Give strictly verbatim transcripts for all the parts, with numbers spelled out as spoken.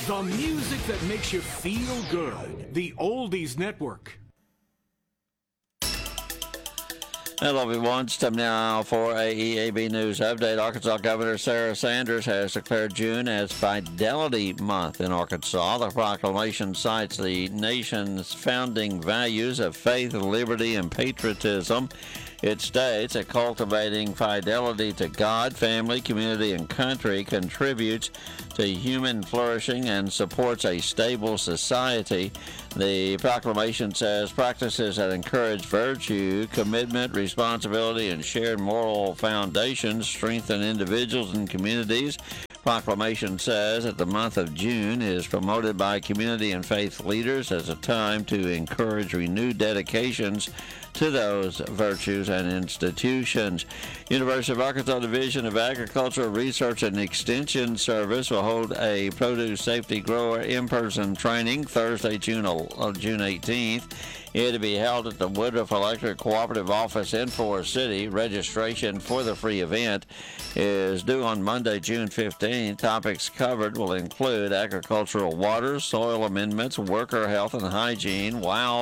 The music that makes you feel good. The Oldies Network. Hello, everyone. It's time now for a E A B News Update. Arkansas Governor Sarah Sanders has declared June as Fidelity Month in Arkansas. The proclamation cites the nation's founding values of faith, liberty, and patriotism. It states that cultivating fidelity to God, family, community, and country contributes to human flourishing and supports a stable society. The proclamation says practices that encourage virtue, commitment, responsibility, and shared moral foundations strengthen individuals and communities. Proclamation says that the month of June is promoted by community and faith leaders as a time to encourage renewed dedications to those virtues and institutions. University of Arkansas Division of Agricultural Research and Extension Service will hold a produce safety grower in-person training Thursday, June eighteenth. It will be held at the Woodruff Electric Cooperative Office in Forest City. Registration for the free event is due on Monday, June fifteenth. Topics covered will include agricultural waters, soil amendments, worker health and hygiene,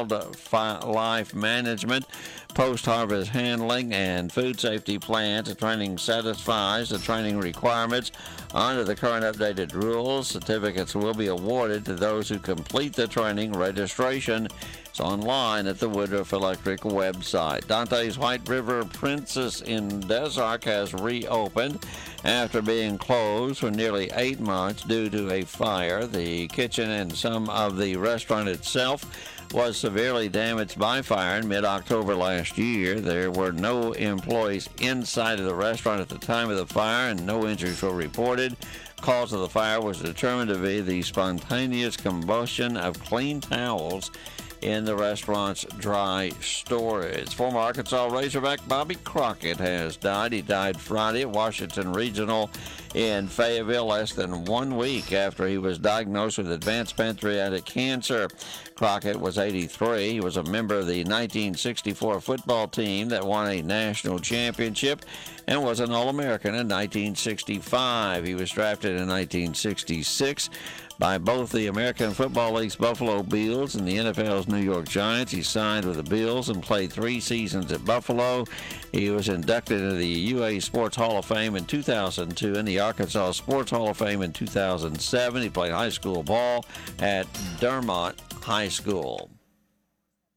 wildlife management, post-harvest handling, and food safety plans. The training satisfies the training requirements under the current updated rules. Certificates will be awarded to those who complete the training. Registration is online at the Woodruff Electric website. Dante's White River Princess in Des Arc has reopened after being closed for nearly eight months due to a fire. The kitchen and some of the restaurant itself was severely damaged by fire in mid-October last year. There were no employees inside of the restaurant at the time of the fire, and no injuries were reported. Cause of the fire was determined to be the spontaneous combustion of clean towels in the restaurant's dry storage. Former Arkansas Razorback Bobby Crockett has died. He died Friday at Washington Regional in Fayetteville less than one week after he was diagnosed with advanced pancreatic cancer. Crockett was eighty-three. He was a member of the nineteen sixty-four football team that won a national championship and was an All-American in nineteen sixty-five. He was drafted in nineteen sixty-six by both the American Football League's Buffalo Bills and the N F L's New York Giants. He signed with the Bills and played three seasons at Buffalo. He was inducted into the U A Sports Hall of Fame in two thousand two and the Arkansas Sports Hall of Fame in two thousand seven. He played high school ball at Dermont High School.